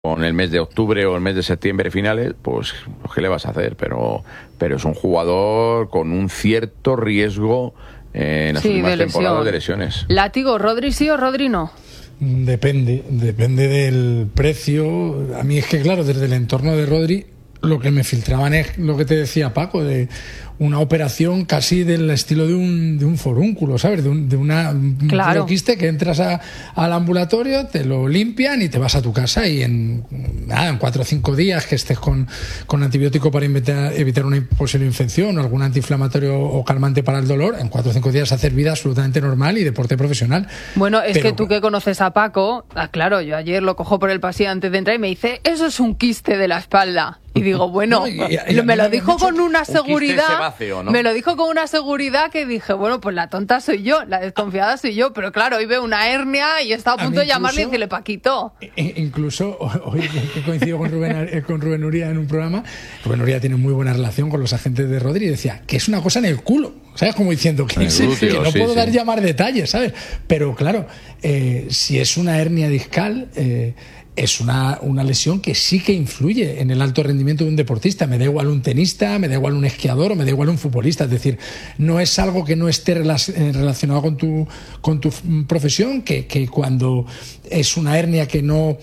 con el mes de octubre o el mes de septiembre finales, pues ¿qué le vas a hacer? Pero es un jugador con un cierto riesgo en las últimas temporadas de lesiones. Látigo, ¿Rodri sí o Rodri no? Depende del precio. A mí es que, claro, desde el entorno de Rodri, lo que me filtraban es lo que te decía Paco, de una operación casi del estilo de un forúnculo, ¿sabes? De una quiste que entras al ambulatorio, te lo limpian y te vas a tu casa, y en 4 o 5 días que estés con antibiótico para evitar una posible infección o algún antiinflamatorio o calmante para el dolor, en 4 o 5 días hacer vida absolutamente normal y deporte profesional. Bueno, es que tú que conoces a Paco, claro, yo ayer lo cojo por el pasillo antes de entrar y me dice, eso es un quiste de la espalda. Y digo, bueno, me lo dijo con una seguridad, ¿no? Me lo dijo con una seguridad que dije, bueno, pues la tonta soy yo, la desconfiada soy yo, pero claro, hoy veo una hernia y estaba a punto de llamarle y decirle, Paquito. Incluso hoy que coincido con Rubén Uría en un programa, Rubén Uría tiene muy buena relación con los agentes de Rodri y decía que es una cosa en el culo, ¿sabes? Como diciendo que no puedo llamar detalles, ¿sabes? Pero claro, si es una hernia discal, es una lesión que sí que influye en el alto rendimiento de un deportista. Me da igual un tenista, me da igual un esquiador o me da igual un futbolista. Es decir, no es algo que no esté relacionado con tu profesión, que cuando es una hernia que no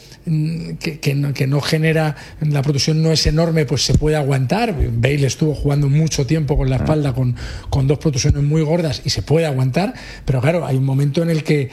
genera, la protrusión no es enorme, pues se puede aguantar. Bale estuvo jugando mucho tiempo con la espalda con 2 protrusiones muy gordas y se puede aguantar, pero claro, hay un momento en el que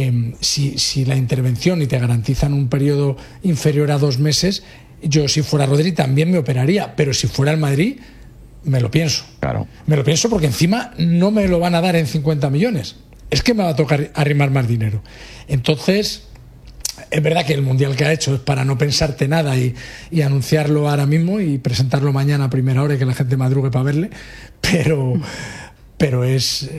si la intervención y te garantizan un periodo inferior a 2 meses, yo si fuera Rodri también me operaría, pero si fuera el Madrid me lo pienso. Claro. Me lo pienso porque encima no me lo van a dar en 50 millones. Es que me va a tocar arrimar más dinero. Entonces, es verdad que el Mundial que ha hecho es para no pensarte nada y anunciarlo ahora mismo y presentarlo mañana a primera hora y que la gente madrugue para verle, pero es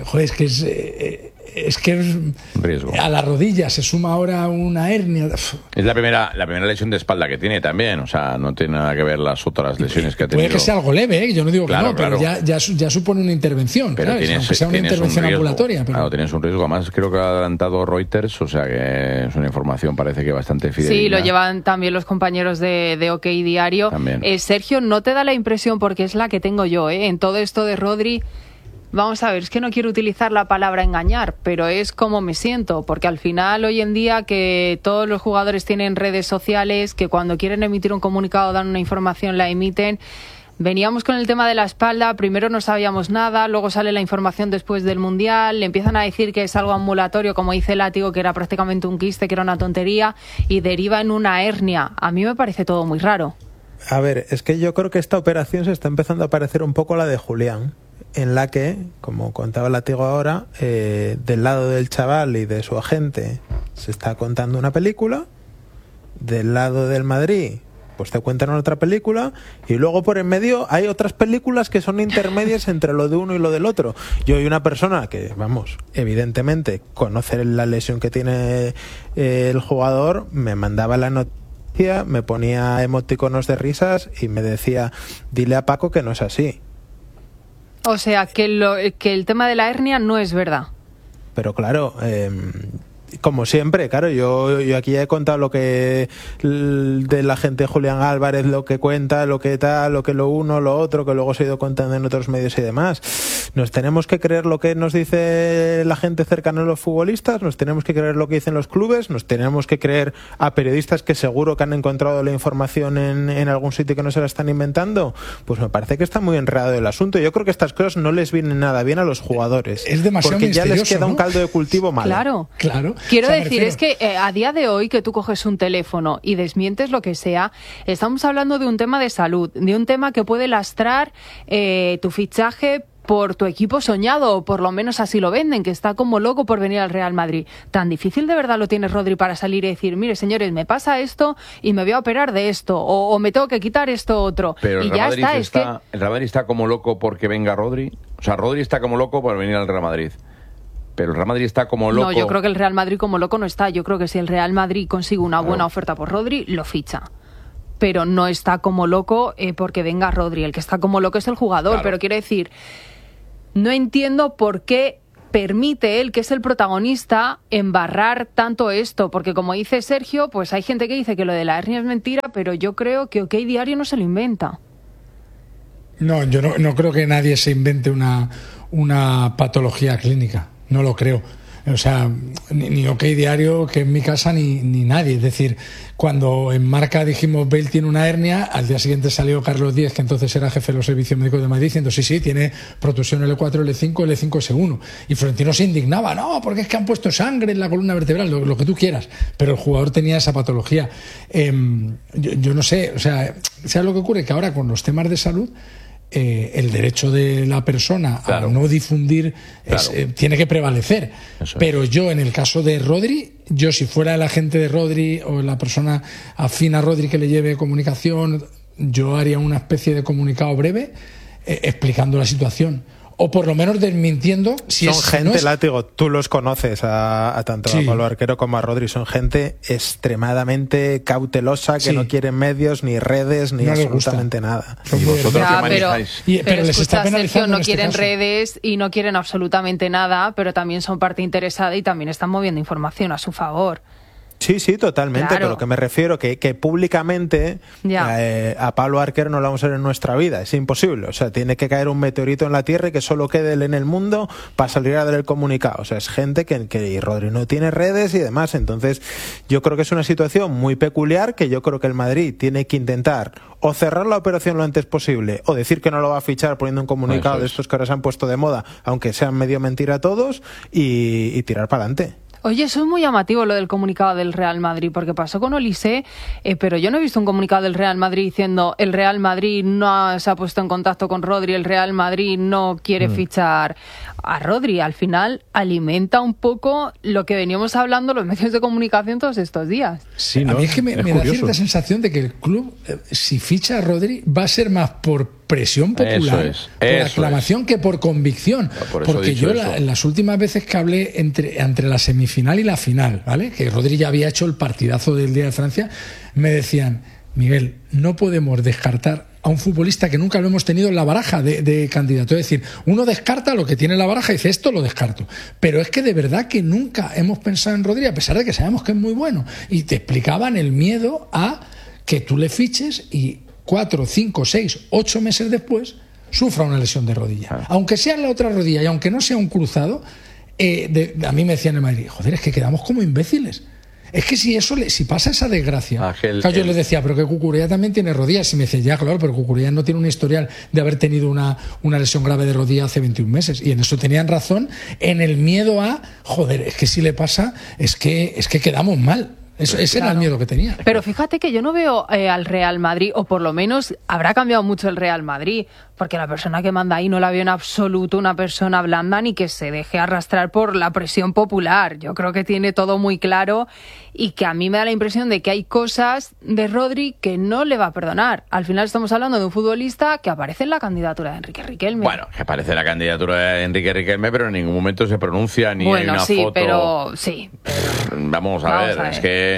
que riesgo. A la rodilla se suma ahora una hernia. Es la primera lesión de espalda que tiene también, o sea, no tiene nada que ver las otras lesiones que ha tenido. Puede que sea algo leve, ¿eh? Yo no digo que no, claro. Pero ya supone una intervención, pero ¿sabes? Aunque sea una intervención ambulatoria. Pero... Claro, tienes un riesgo. Además, creo que ha adelantado Reuters, o sea que es una información parece que bastante fidedigna. Sí, lo llevan también los compañeros de OK Diario. Sergio, ¿no te da la impresión, porque es la que tengo yo, en todo esto de Rodri? Vamos a ver, es que no quiero utilizar la palabra engañar, pero es como me siento, porque al final hoy en día que todos los jugadores tienen redes sociales, que cuando quieren emitir un comunicado dan una información, la emiten. Veníamos con el tema de la espalda, primero no sabíamos nada, luego sale la información después del Mundial, le empiezan a decir que es algo ambulatorio, como dice Látigo, que era prácticamente un quiste, que era una tontería, y deriva en una hernia. A mí me parece todo muy raro. A ver, es que yo creo que esta operación se está empezando a parecer un poco a la de Julián, en la que, como contaba Látigo ahora, del lado del chaval y de su agente se está contando una película, del lado del Madrid pues te cuentan otra película, y luego por en medio hay otras películas que son intermedias entre lo de uno y lo del otro. Yo y una persona que, vamos, evidentemente conoce la lesión que tiene el jugador, me mandaba la noticia, me ponía emoticonos de risas y me decía, dile a Paco que no es así. O sea, que el tema de la hernia no es verdad. Pero claro, como siempre, claro, yo aquí ya he contado lo que de la gente Julián Álvarez, lo que cuenta, lo que tal, lo que lo uno, lo otro, que luego se ha ido contando en otros medios y demás. ¿Nos tenemos que creer lo que nos dice la gente cercana a los futbolistas? ¿Nos tenemos que creer lo que dicen los clubes? ¿Nos tenemos que creer a periodistas que seguro que han encontrado la información en algún sitio que no se la están inventando? Pues me parece que está muy enredado el asunto. Yo creo que estas cosas no les vienen nada bien a los jugadores. Es demasiado porque ya les queda, ¿no?, un caldo de cultivo malo. Claro. Quiero decir, es que a día de hoy que tú coges un teléfono y desmientes lo que sea, estamos hablando de un tema de salud, de un tema que puede lastrar tu fichaje por tu equipo soñado, o por lo menos así lo venden, que está como loco por venir al Real Madrid. ¿Tan difícil de verdad lo tiene Rodri para salir y decir, mire señores, me pasa esto y me voy a operar de esto, o me tengo que quitar esto otro? Pero y ya está, el Real Madrid está como loco porque venga Rodri. O sea, Rodri está como loco por venir al Real Madrid. Pero el Real Madrid está como loco. No, yo creo que el Real Madrid como loco no está. Yo creo que si el Real Madrid consigue una buena oferta por Rodri, lo ficha. Pero no está como loco porque venga Rodri. El que está como loco es el jugador. Claro. Pero quiero decir, no entiendo por qué permite él, que es el protagonista, embarrar tanto esto? Porque como dice Sergio, pues hay gente que dice que lo de la hernia es mentira, pero yo creo que OK Diario no se lo inventa. No, yo no creo que nadie se invente una patología clínica, no lo creo. O sea, ni OK Diario, que en mi casa, ni nadie. Es decir, cuando en Marca dijimos Bale tiene una hernia, al día siguiente salió Carlos Díez, que entonces era jefe de los servicios médicos de Madrid, diciendo sí, tiene protrusión L4, L5, L5 S1. Y Florentino se indignaba, no, porque es que han puesto sangre en la columna vertebral, lo que tú quieras. Pero el jugador tenía esa patología. Yo no sé, o sea, ¿sabes lo que ocurre? Que ahora con los temas de salud, el derecho de la persona a no difundir tiene que prevalecer. Pero yo, en el caso de Rodri, si fuera el agente de Rodri o la persona afín a Rodri que le lleve comunicación, yo haría una especie de comunicado breve explicando la situación. O por lo menos desmintiendo si son gente, Látigo, tú los conoces a tanto a Pablo Arquero como a Rodri, son gente extremadamente cautelosa, que no quieren medios, ni redes, ni absolutamente nada. ¿Y vosotros qué manejáis? Pero les está penalizando. No quieren redes y no quieren absolutamente nada, pero también son parte interesada y también están moviendo información a su favor. Sí, totalmente, claro. Pero lo que me refiero que públicamente a Pablo Arquero no lo vamos a ver en nuestra vida, es imposible. O sea, tiene que caer un meteorito en la Tierra y que solo quede él en el mundo para salir a dar el comunicado. O sea, es gente que Rodri no tiene redes y demás. Entonces, yo creo que es una situación muy peculiar, que yo creo que el Madrid tiene que intentar o cerrar la operación lo antes posible, o decir que no lo va a fichar poniendo un comunicado de estos que ahora se han puesto de moda, aunque sean medio mentira todos, y tirar para adelante. Oye, eso es muy llamativo, lo del comunicado del Real Madrid, porque pasó con Olise, pero yo no he visto un comunicado del Real Madrid diciendo el Real Madrid no se ha puesto en contacto con Rodri, el Real Madrid no quiere fichar a Rodri. Al final alimenta un poco lo que veníamos hablando los medios de comunicación todos estos días. Sí, ¿no? A mí es que me da cierta sensación de que el club, si ficha a Rodri, va a ser más por presión popular, por aclamación, que por convicción. Porque yo las últimas veces que hablé entre la semifinal y la final, ¿vale?, que Rodri ya había hecho el partidazo del Día de Francia, me decían, Miguel, no podemos descartar a un futbolista que nunca lo hemos tenido en la baraja de candidato. Es decir, uno descarta lo que tiene en la baraja y dice, esto lo descarto. Pero es que de verdad que nunca hemos pensado en Rodri, a pesar de que sabemos que es muy bueno. Y te explicaban el miedo a que tú le fiches y 4, 5, 6, 8 meses después sufra una lesión de rodilla. Aunque sea en la otra rodilla y aunque no sea un cruzado, a mí me decían en Madrid, joder, es que quedamos como imbéciles. Es que si pasa esa desgracia, yo les decía, pero que Cucurella también tiene rodillas. Y me decía, ya, claro, pero Cucurella no tiene un historial de haber tenido una lesión grave de rodilla hace 21 meses. Y en eso tenían razón, en el miedo a, joder, es que si le pasa, es que quedamos mal. Ese era el miedo que tenía. Pero fíjate que yo no veo al Real Madrid, o por lo menos habrá cambiado mucho el Real Madrid, porque la persona que manda ahí no la veo en absoluto una persona blanda ni que se deje arrastrar por la presión popular. Yo creo que tiene todo muy claro y que a mí me da la impresión de que hay cosas de Rodri que no le va a perdonar. Al final estamos hablando de un futbolista que aparece en la candidatura de Enrique Riquelme. Bueno, que aparece en la candidatura de Enrique Riquelme, pero en ningún momento se pronuncia ni hay una foto. Pero sí. Vamos a ver, es que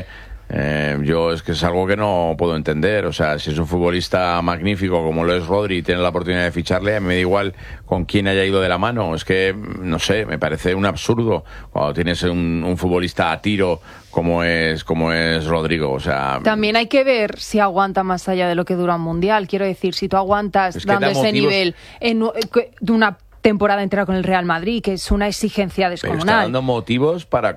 yo es algo que no puedo entender. O sea, si es un futbolista magnífico como lo es Rodri y tiene la oportunidad de ficharle, a mí me da igual con quién haya ido de la mano. Es que, no sé, me parece un absurdo cuando tienes un futbolista a tiro como es Rodrigo. O sea, también hay que ver si aguanta más allá de lo que dura un mundial. Quiero decir, si tú aguantas dando ese nivel de una temporada entera con el Real Madrid, que es una exigencia descomunal. Pero está dando motivos para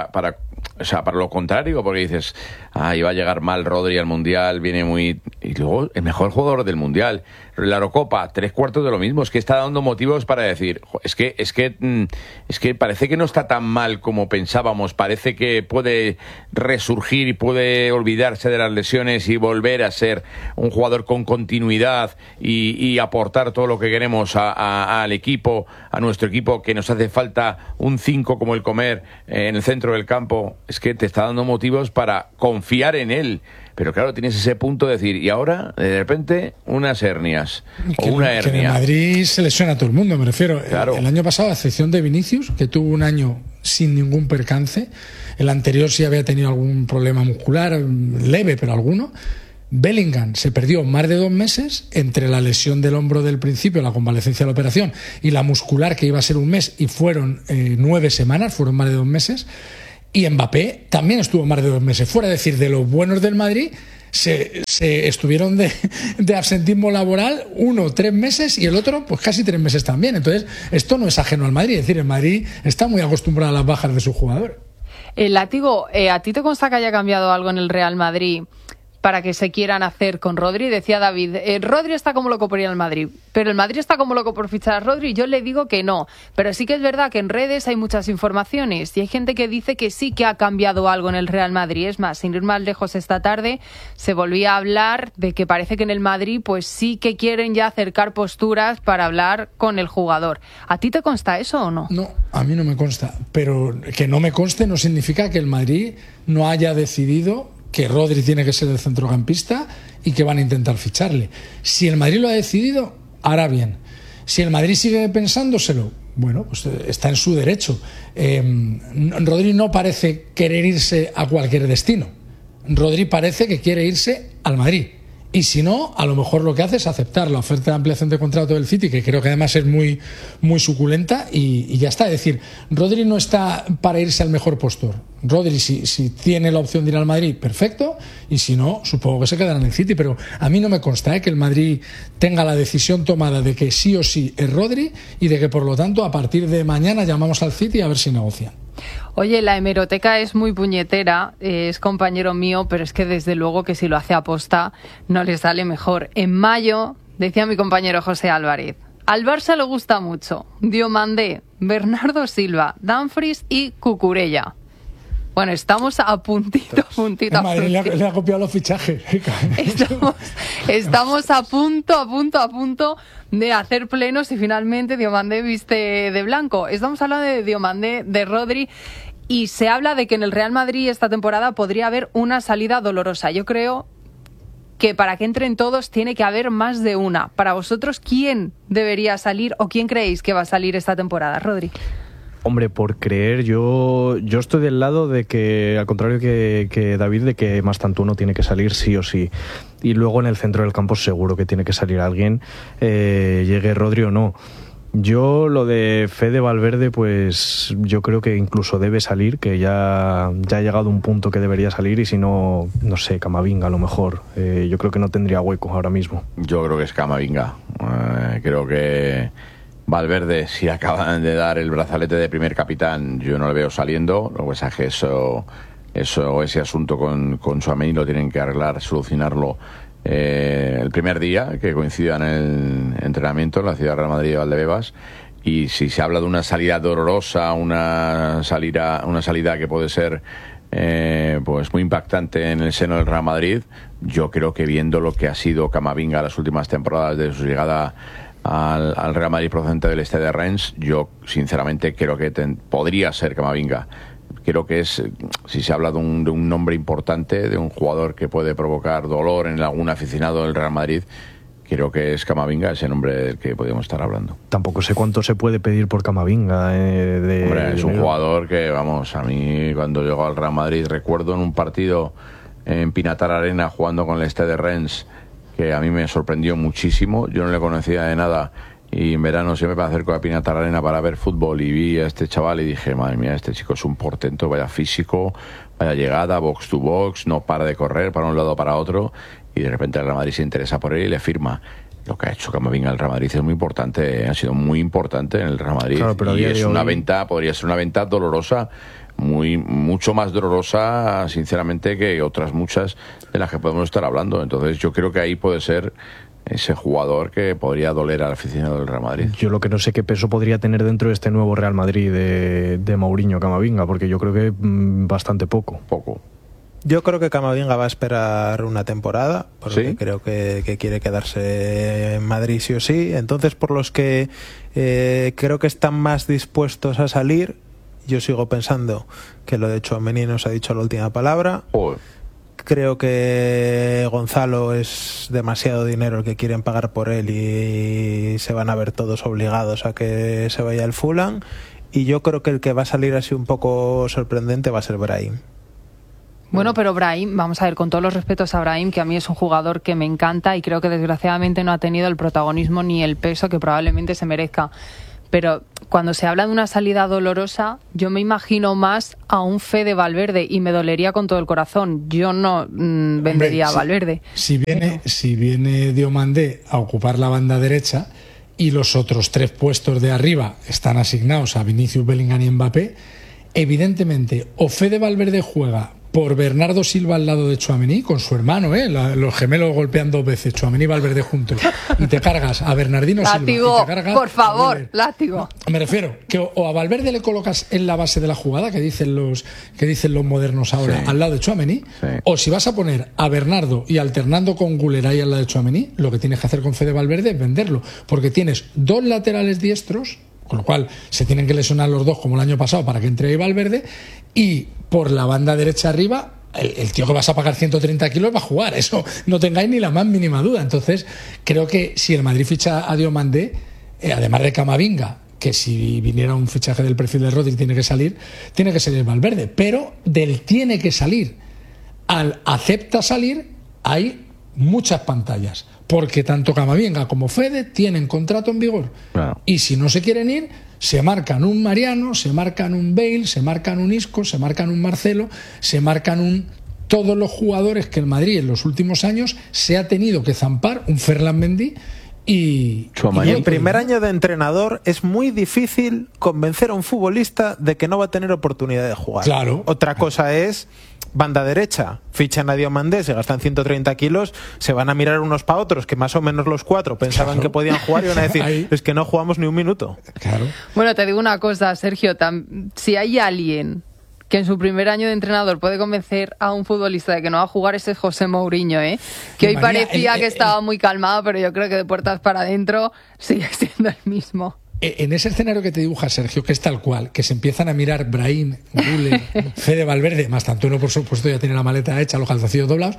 lo contrario, porque dices, iba a llegar mal Rodri al Mundial, viene muy... Y luego, el mejor jugador del Mundial, la Eurocopa, 3/4 de lo mismo. Es que está dando motivos para decir, es que parece que no está tan mal como pensábamos, parece que puede resurgir y puede olvidarse de las lesiones y volver a ser un jugador con continuidad y aportar todo lo que queremos al equipo, a nuestro equipo, que nos hace falta un 5 como el Comer en el centro del campo. Es que te está dando motivos para confiar en él. Pero claro, tienes ese punto de decir, y ahora, de repente, unas hernias o una hernia. Que en Madrid se lesiona a todo el mundo, me refiero. Claro. El año pasado, a excepción de Vinicius, que tuvo un año sin ningún percance, el anterior sí había tenido algún problema muscular, leve, pero alguno. Bellingham se perdió más de 2 meses entre la lesión del hombro del principio, la convalecencia de la operación, y la muscular, que iba a ser 1 mes, y fueron 9 semanas, fueron más de 2 meses. Y Mbappé también estuvo más de 2 meses fuera. Es decir, de los buenos del Madrid se estuvieron de absentismo laboral 1 3 meses y el otro pues casi 3 meses también. Entonces, esto no es ajeno al Madrid. Es decir, el Madrid está muy acostumbrado a las bajas de sus jugadores. Látigo, ¿a ti te consta que haya cambiado algo en el Real Madrid para que se quieran hacer con Rodri? Decía David, Rodri está como loco por ir al Madrid, pero el Madrid está como loco por fichar a Rodri. Yo le digo que no, pero sí que es verdad que en redes hay muchas informaciones y hay gente que dice que sí que ha cambiado algo en el Real Madrid. Es más, sin ir más lejos, esta tarde se volvía a hablar de que parece que en el Madrid pues sí que quieren ya acercar posturas para hablar con el jugador. ¿A ti te consta eso o no? No, a mí no me consta, pero que no me conste no significa que el Madrid no haya decidido que Rodri tiene que ser el centrocampista y que van a intentar ficharle. Si el Madrid lo ha decidido, hará bien. Si el Madrid sigue pensándoselo, bueno, pues está en su derecho. Rodri no parece querer irse a cualquier destino. Rodri parece que quiere irse al Madrid. Y si no, a lo mejor lo que hace es aceptar la oferta de ampliación de contrato del City, que creo que además es muy, muy suculenta, y ya está. Es decir, Rodri no está para irse al mejor postor. Rodri, si tiene la opción de ir al Madrid, perfecto, y si no, supongo que se quedará en el City. Pero a mí no me consta que el Madrid tenga la decisión tomada de que sí o sí es Rodri y de que, por lo tanto, a partir de mañana llamamos al City a ver si negocian. Oye, la hemeroteca es muy puñetera, es compañero mío, pero es que desde luego que si lo hace aposta no le sale mejor. En mayo, decía mi compañero José Álvarez, al Barça le gusta mucho Diomandé, Bernardo Silva, Dumfries y Cucurella. Bueno, estamos a puntito. Madrid le ha copiado los fichajes. Estamos a punto de hacer plenos y finalmente Diomandé viste de blanco. Estamos hablando de Diomandé, de Rodri, y se habla de que en el Real Madrid esta temporada podría haber una salida dolorosa. Yo creo que para que entren todos tiene que haber más de una. Para vosotros, ¿quién debería salir o quién creéis que va a salir esta temporada, Rodri? Hombre, por creer, yo estoy del lado de que, al contrario que David, de que Mastantuono tiene que salir sí o sí. Y luego en el centro del campo seguro que tiene que salir alguien, llegue Rodri o no. Yo lo de Fede Valverde, pues yo creo que incluso debe salir, que ya ha llegado un punto que debería salir, y si no, no sé, Camavinga a lo mejor. Yo creo que no tendría hueco ahora mismo. Yo creo que es Camavinga. Creo que Valverde, si acaban de dar el brazalete de primer capitán, yo no le veo saliendo. Lo que pasa es que ese asunto con Tchouaméni lo tienen que arreglar, solucionarlo el primer día que coincida en el entrenamiento en la ciudad de Real Madrid de Valdebebas. Y si se habla de una salida dolorosa, una salida que puede ser pues muy impactante en el seno del Real Madrid, yo creo que viendo lo que ha sido Camavinga las últimas temporadas de su llegada al Real Madrid procedente del Stade de Rennes, yo sinceramente creo que podría ser Camavinga. Creo que es, si se habla de un nombre importante, de un jugador que puede provocar dolor en algún aficionado del Real Madrid, creo que es Camavinga ese nombre del que podemos estar hablando. Tampoco sé cuánto se puede pedir por Camavinga. Hombre, es un jugador que, vamos, a mí cuando llegó al Real Madrid, recuerdo en un partido en Pinatar Arena jugando con el Stade de Rennes, que a mí me sorprendió muchísimo. Yo no le conocía de nada y en verano siempre me acerco a Pinatar Arena para ver fútbol y vi a este chaval y dije, madre mía, este chico es un portento, vaya físico, vaya llegada, box to box, no para de correr para un lado o para otro, y de repente el Real Madrid se interesa por él y le firma. Lo que ha hecho Camavinga el Real Madrid es muy importante, ha sido muy importante en el Real Madrid. Claro, pero y es una venta, podría ser una venta dolorosa, mucho más dolorosa, sinceramente, que otras muchas de las que podemos estar hablando. Entonces yo creo que ahí puede ser ese jugador que podría doler al aficionado del Real Madrid. Yo lo que no sé qué peso podría tener dentro de este nuevo Real Madrid de Mourinho Camavinga, porque yo creo que bastante poco. Yo creo que Camavinga va a esperar una temporada, porque ¿sí? Creo que quiere quedarse en Madrid sí o sí. Entonces, por los que creo que están más dispuestos a salir, yo sigo pensando que lo de Tchouaméni nos ha dicho la última palabra. Creo que Gonzalo es demasiado dinero el que quieren pagar por él y se van a ver todos obligados a que se vaya al Fulham. Y yo creo que el que va a salir así un poco sorprendente va a ser Brahim. Bueno, pero Brahim, vamos a ver, con todos los respetos a Brahim, que a mí es un jugador que me encanta y creo que desgraciadamente no ha tenido el protagonismo ni el peso que probablemente se merezca. Pero cuando se habla de una salida dolorosa, yo me imagino más a un Fede Valverde y me dolería con todo el corazón. Yo no vendería a Valverde. Si viene Diomandé a ocupar la banda derecha y los otros 3 puestos de arriba están asignados a Vinicius, Bellingham y Mbappé, evidentemente o Fede Valverde juega por Bernardo Silva al lado de Tchouaméni, con su hermano, los gemelos golpean 2 veces, Tchouaméni y Valverde juntos, y te cargas a Bernardino látigo, Silva. Y te cargas por favor, látigo. Me refiero que o a Valverde le colocas en la base de la jugada, que dicen los modernos ahora, al lado de Tchouaméni, o si vas a poner a Bernardo y alternando con Güler ahí al lado de Tchouaméni, lo que tienes que hacer con Fede Valverde es venderlo, porque tienes 2 laterales diestros, con lo cual se tienen que lesionar los 2 como el año pasado para que entre ahí Valverde, y por la banda derecha arriba el tío que vas a pagar 130 kilos va a jugar, eso no tengáis ni la más mínima duda. Entonces creo que si el Madrid ficha a Diomandé, además de Camavinga, que si viniera un fichaje del perfil de Rodri tiene que salir Valverde, pero del tiene que salir al acepta salir hay muchas pantallas, porque tanto Camavinga como Fede tienen contrato en vigor, claro. Y si no se quieren ir, se marcan un Mariano, se marcan un Bale, se marcan un Isco, se marcan un Marcelo, se marcan todos los jugadores que el Madrid en los últimos años se ha tenido que zampar, un Ferland Mendy. Y el primer año de entrenador es muy difícil convencer a un futbolista de que no va a tener oportunidad de jugar. Claro. Otra cosa es banda derecha, fichan a Diomandé, se gastan 130 kilos, se van a mirar unos para otros, que más o menos los 4 pensaban que podían jugar y van a decir, es que no jugamos ni un minuto. Claro. Bueno, te digo una cosa, Sergio, si hay alguien que en su primer año de entrenador puede convencer a un futbolista de que no va a jugar, ese es José Mourinho, que hoy parecía que estaba muy calmado, pero yo creo que de puertas para adentro sigue siendo el mismo. En ese escenario que te dibuja Sergio, que es tal cual, que se empiezan a mirar Brahim, Güler, Fede Valverde, más tanto uno por supuesto ya tiene la maleta hecha, los calzoncillos doblados,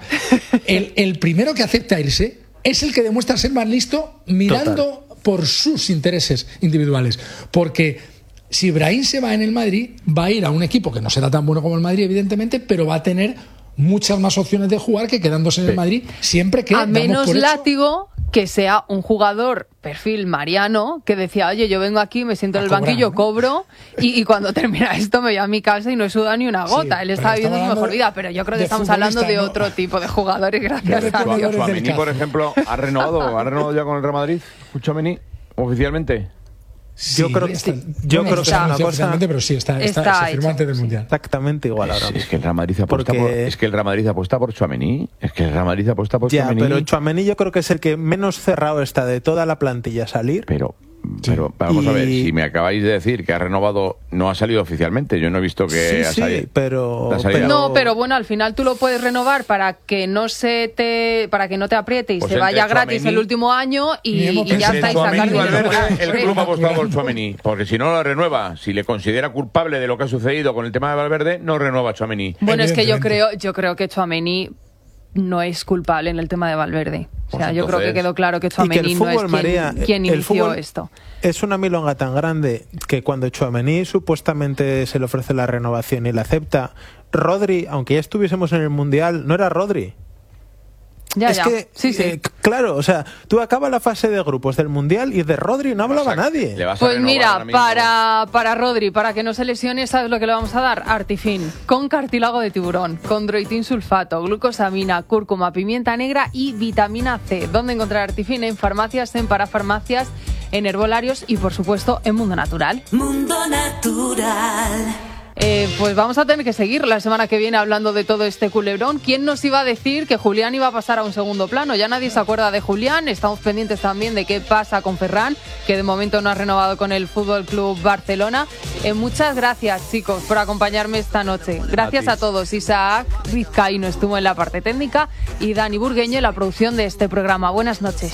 el primero que acepta irse es el que demuestra ser más listo mirando por sus intereses individuales, porque si Brahim se va en el Madrid, va a ir a un equipo que no será tan bueno como el Madrid, evidentemente, pero va a tener muchas más opciones de jugar que quedándose en el Madrid, siempre que a menos látigo que sea un jugador perfil Mariano, que decía, oye, yo vengo aquí, me siento en el banquillo, cobro, y cuando termina esto me voy a mi casa y no he sudado ni una gota. Él estaba viviendo su mejor vida, pero yo creo que estamos hablando de otro tipo de jugadores, gracias a Dios. Tchouaméni, por ejemplo, ¿ha renovado ya con el Real Madrid? Tchouaméni, oficialmente. Sí, yo creo que está una cosa, pero sí está se firmó antes del Mundial. Exactamente igual ahora. Es que el Real Madrid apuesta por Tchouaméni. Es que el Real Madrid apuesta por Tchouaméni. Pero Tchouaméni yo creo que es el que menos cerrado está de toda la plantilla a salir. Pero vamos a ver, si me acabáis de decir que ha renovado, no ha salido oficialmente, yo no he visto que ha salido. Pero bueno, al final tú lo puedes renovar para que no te apriete y se vaya gratis el último año y ya estáis sacando dinero. El club ha apostado por Tchouaméni, porque si no lo renueva, si le considera culpable de lo que ha sucedido con el tema de Valverde, no renueva Tchouaméni. Bueno, es que yo creo que Tchouaméni no es culpable en el tema de Valverde. O sea, yo creo que quedó claro que Tchouaméni no es quien inició esto. Es una milonga tan grande que cuando Tchouaméni supuestamente se le ofrece la renovación y la acepta, Rodri, aunque ya estuviésemos en el Mundial, no era Rodri. Claro, o sea, tú acabas la fase de grupos del Mundial y de Rodri no hablaba nadie. Pues mira, para Rodri, para que no se lesione, ¿sabes lo que le vamos a dar? Artifin, con cartílago de tiburón, condroitin sulfato, glucosamina, cúrcuma, pimienta negra y vitamina C. ¿Dónde encontrar Artifin? En farmacias, en parafarmacias, en herbolarios y, por supuesto, en Mundo Natural. Mundo Natural. Pues vamos a tener que seguir la semana que viene hablando de todo este culebrón. ¿Quién nos iba a decir que Julián iba a pasar a un segundo plano? Ya nadie se acuerda de Julián. Estamos pendientes también de qué pasa con Ferran, que de momento no ha renovado con el FC Barcelona. Muchas gracias, chicos, por acompañarme esta noche. Gracias a todos. Isaac Vizcaíno estuvo en la parte técnica y Dani Burgueño en la producción de este programa. Buenas noches.